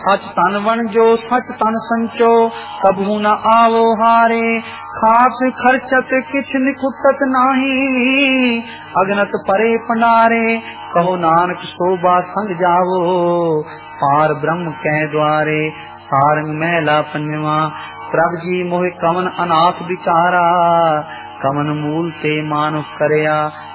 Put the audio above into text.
सच तन वन जो सच तन संचो, कबहू न आवो हारे। खास खर्चत किछ निकुटत नाही, अगनत परे पंडारे। कहो नानक शोभा संग जावो, पार ब्रह्म कै द्वारे। सारंग महला पंजवा। प्रभ जी मोहि कवन अनाथ बिचारा, कवन मूल ते मानुष करया।